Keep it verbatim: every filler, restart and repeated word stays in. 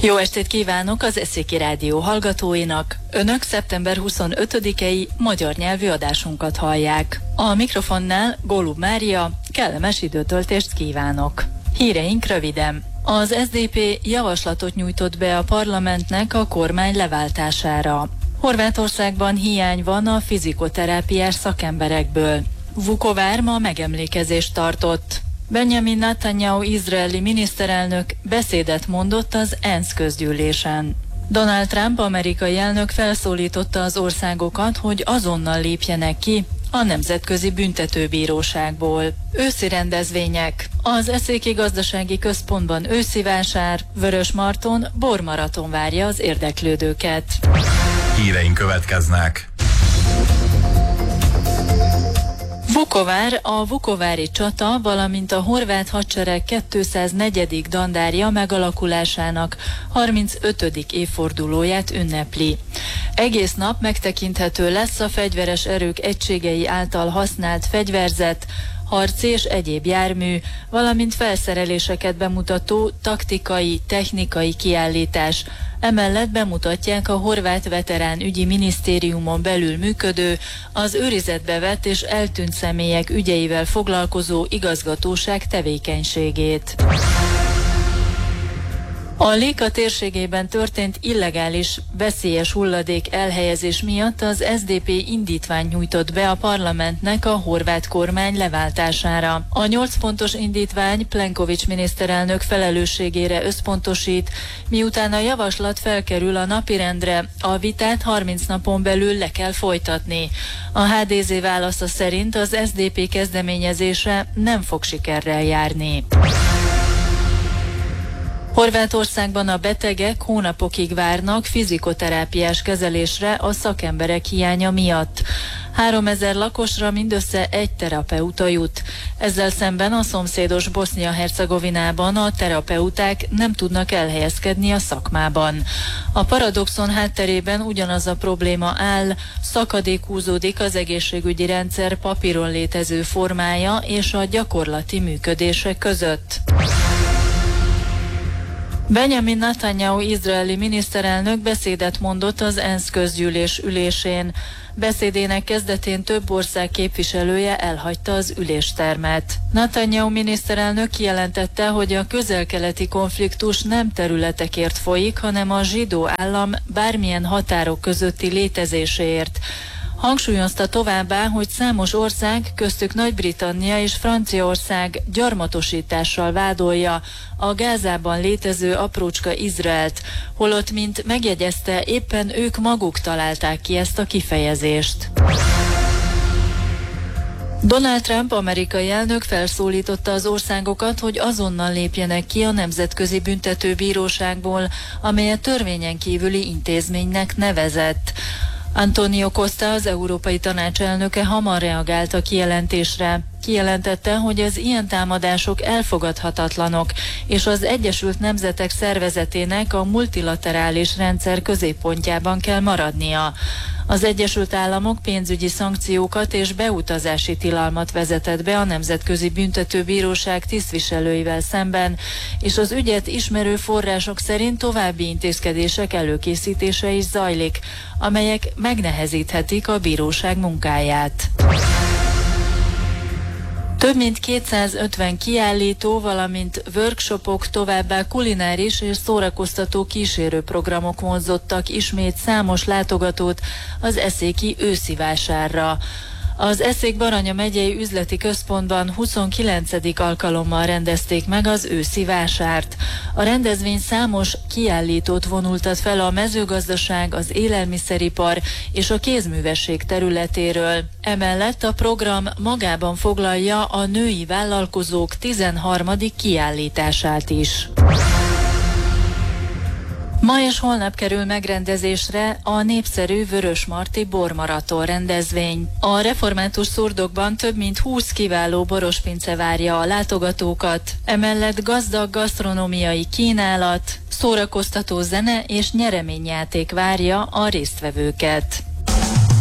Jó estét kívánok az Eszéki Rádió hallgatóinak! Önök szeptember huszonötödikei magyar nyelvű adásunkat hallják. A mikrofonnál Golub Mária, kellemes időtöltést kívánok! Híreink röviden. Az es zé pé javaslatot nyújtott be a parlamentnek a kormány leváltására. Horvátországban hiány van a fizikoterápiás szakemberekből. Vukovár ma megemlékezést tartott. Benjamin Netanyahu izraeli miniszterelnök beszédet mondott az ENSZ közgyűlésen. Donald Trump amerikai elnök felszólította az országokat, hogy azonnal lépjenek ki a Nemzetközi Büntetőbíróságból. Őszi rendezvények. Az Eszéki Gazdasági Központban őszi vásár, Vörösmarton bormaraton várja az érdeklődőket. Híreink következnek. Vukovár, a vukovári csata, valamint a horvát hadsereg kétszáznegyedik dandárja megalakulásának harmincötödik évfordulóját ünnepli. Egész nap megtekinthető lesz a fegyveres erők egységei által használt fegyverzet, harci és egyéb jármű, valamint felszereléseket bemutató taktikai, technikai kiállítás. Emellett bemutatják a horvát veterán ügyi minisztériumon belül működő, az őrizetbe vett és eltűnt személyek ügyeivel foglalkozó igazgatóság tevékenységét. A Léka térségében történt illegális, veszélyes hulladék elhelyezés miatt az es zé pé indítványt nyújtott be a parlamentnek a horvát kormány leváltására. A nyolc pontos indítvány Plenković miniszterelnök felelősségére összpontosít, miután a javaslat felkerül a napirendre, a vitát harminc napon belül le kell folytatni. A há dé zé válasza szerint az es zé pé kezdeményezése nem fog sikerrel járni. Horvátországban a betegek hónapokig várnak fizikoterápiás kezelésre a szakemberek hiánya miatt. háromezer lakosra mindössze egy terapeuta jut. Ezzel szemben a szomszédos Bosznia-Hercegovinában a terapeuták nem tudnak elhelyezkedni a szakmában. A paradoxon hátterében ugyanaz a probléma áll, szakadék húzódik az egészségügyi rendszer papíron létező formája és a gyakorlati működése között. Benjamin Netanyahu izraeli miniszterelnök beszédet mondott az ENSZ közgyűlés ülésén. Beszédének kezdetén több ország képviselője elhagyta az üléstermet. Netanyahu miniszterelnök kijelentette, hogy a közel-keleti konfliktus nem területekért folyik, hanem a zsidó állam bármilyen határok közötti létezéséért. Hangsúlyozta továbbá, hogy számos ország, köztük Nagy-Britannia és Franciaország gyarmatosítással vádolja a Gázában létező aprócska Izraelt, holott, mint megjegyezte, éppen ők maguk találták ki ezt a kifejezést. Donald Trump amerikai elnök felszólította az országokat, hogy azonnal lépjenek ki a Nemzetközi Büntetőbíróságból, amelyet törvényen kívüli intézménynek nevezett. Antonio Costa, az Európai Tanács elnöke hamar reagált a kijelentésre. Kijelentette, hogy az ilyen támadások elfogadhatatlanok, és az Egyesült Nemzetek Szervezetének a multilaterális rendszer középpontjában kell maradnia. Az Egyesült Államok pénzügyi szankciókat és beutazási tilalmat vezetett be a Nemzetközi Büntetőbíróság tisztviselőivel szemben, és az ügyet ismerő források szerint további intézkedések előkészítése is zajlik, amelyek megnehezíthetik a bíróság munkáját. Több mint kétszázötven kiállító, valamint workshopok, továbbá kulináris és szórakoztató kísérőprogramok vonzottak ismét számos látogatót az eszéki őszi vásárra. Az Eszék-Baranya megyei üzleti központban huszonkilencedik alkalommal rendezték meg az őszi vásárt. A rendezvény számos kiállítót vonultat fel a mezőgazdaság, az élelmiszeripar és a kézművesség területéről. Emellett a program magában foglalja a női vállalkozók tizenharmadik kiállítását is. Ma és holnap kerül megrendezésre a népszerű Vörösmarty bormaraton rendezvény. A református szurdokban több mint húsz kiváló borospince várja a látogatókat, emellett gazdag gasztronómiai kínálat, szórakoztató zene és nyereményjáték várja a résztvevőket.